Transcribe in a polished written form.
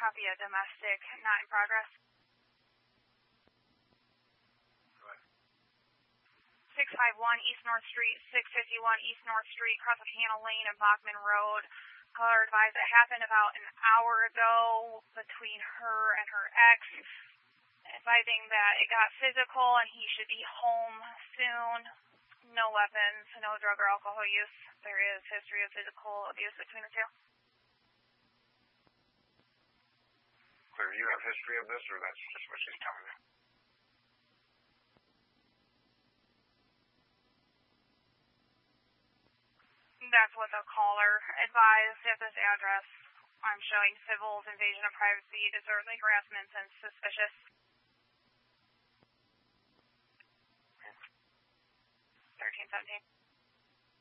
Copy a domestic, not in progress. 651 East North Street, 651 East North Street, cross of Hannah Lane and Bachman Road. Caller advised it happened about an hour ago between her and her ex, advising that it got physical and he should be home soon. No weapons, no drug or alcohol use. There is history of physical abuse between the two. Clear, you have history of this, or that's just what she's telling you? That's what the caller advised at this address. I'm showing civil invasion of privacy, disorderly harassment, and suspicious. 1317.